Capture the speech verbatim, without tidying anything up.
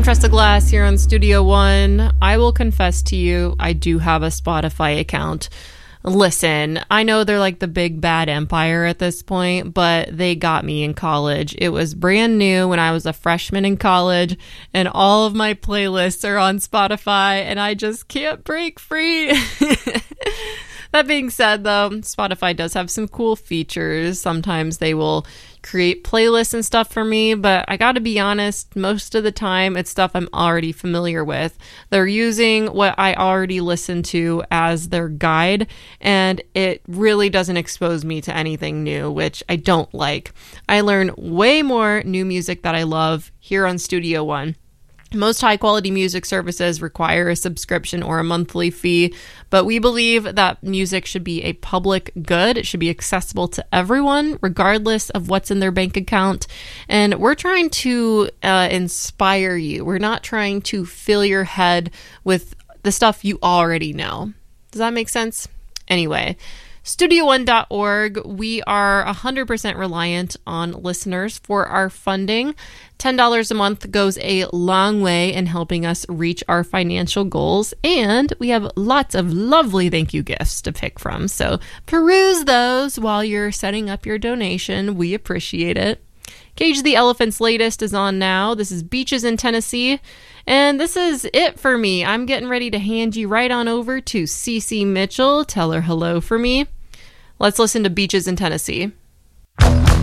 Tressa Glass here on Studio One. I will confess to you, I do have a Spotify account. Listen, I know they're like the big bad empire at this point, but they got me in college. It was brand new when I was a freshman in college, and all of my playlists are on Spotify, and I just can't break free. That being said, though, Spotify does have some cool features. Sometimes they will create playlists and stuff for me, but I gotta be honest, most of the time it's stuff I'm already familiar with. They're using what I already listen to as their guide, and it really doesn't expose me to anything new, which I don't like. I learn way more new music that I love here on Studio One. Most high-quality music services require a subscription or a monthly fee, but we believe that music should be a public good. It should be accessible to everyone, regardless of what's in their bank account. And we're trying to uh, inspire you. We're not trying to fill your head with the stuff you already know. Does that make sense? Anyway, studio one dot org, we are one hundred percent reliant on listeners for our funding. ten dollars a month goes a long way in helping us reach our financial goals, and we have lots of lovely thank you gifts to pick from. So peruse those while you're setting up your donation. We appreciate it. Cage the Elephant's latest is on now. This is Beaches in Tennessee. And this is it for me. I'm getting ready to hand you right on over to Cece Mitchell. Tell her hello for me. Let's listen to Beaches in Tennessee.